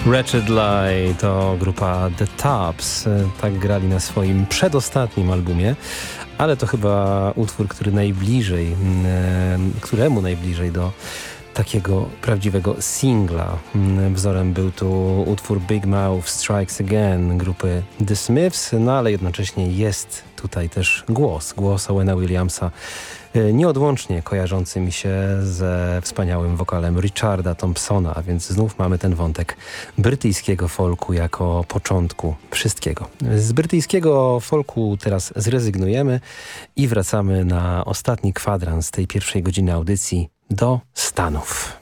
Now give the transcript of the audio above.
Wretched Lie to grupa The Tops. Tak grali na swoim przedostatnim albumie, ale to chyba utwór, któremu najbliżej do takiego prawdziwego singla. Wzorem był tu utwór Big Mouth Strikes Again grupy The Smiths, no ale jednocześnie jest tutaj też głos Owena Williamsa, nieodłącznie kojarzący mi się ze wspaniałym wokalem Richarda Thompsona, a więc znów mamy ten wątek brytyjskiego folku jako początku wszystkiego. Z brytyjskiego folku teraz zrezygnujemy i wracamy na ostatni kwadrans tej pierwszej godziny audycji do Stanów.